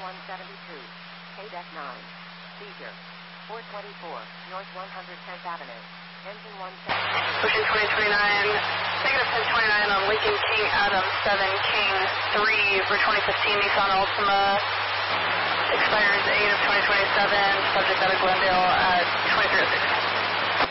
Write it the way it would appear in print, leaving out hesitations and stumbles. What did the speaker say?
172, KDEC 9. Seizure. 424, North 110th Avenue. Engine 172. Ocean 2029, negative 1029 on Lincoln King Adam 7 King 3 for 2015 Nissan Altima. Expires 8 of 2027, subject out of Glendale at 2306.